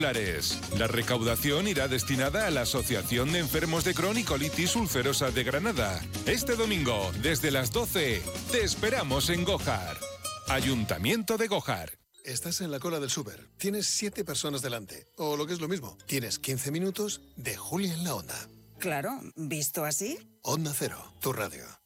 La recaudación irá destinada a la Asociación de Enfermos de Crohn y Colitis Ulcerosa de Granada. Este domingo, desde las 12, te esperamos en Gójar. Ayuntamiento de Gójar. Estás en la cola del súper. Tienes 7 personas delante. O lo que es lo mismo, tienes 15 minutos de Julia en la Onda. Claro, visto así. Onda Cero, tu radio.